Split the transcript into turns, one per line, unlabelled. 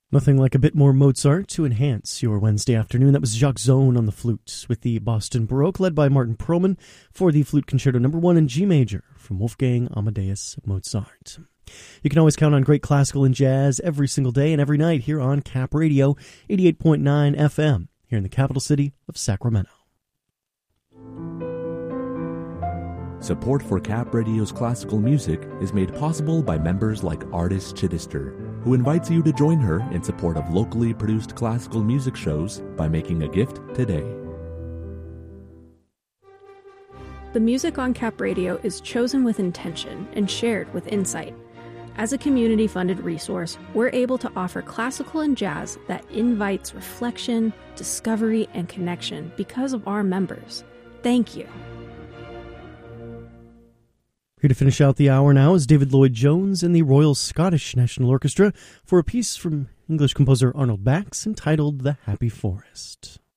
Nothing like a bit more Mozart to enhance your Wednesday afternoon. That was Jacques Zone on the flute with the Boston Baroque, led by Martin Perlman for the Flute Concerto No. 1 in G major from Wolfgang Amadeus Mozart. You can always count on great classical and jazz every single day and every night here on Cap Radio 88.9 FM here in the capital city of Sacramento.
Support for Cap Radio's classical music is made possible by members like Artist Chittister, who invites you to join her in support of locally produced classical music shows by making a gift today.
The music on Cap Radio is chosen with intention and shared with insight. As a community-funded resource, we're able to offer classical and jazz that invites reflection, discovery, and connection because of our members. Thank you.
Here to finish out the hour now is David Lloyd-Jones and the Royal Scottish National Orchestra for a piece from English composer Arnold Bax entitled The Happy Forest.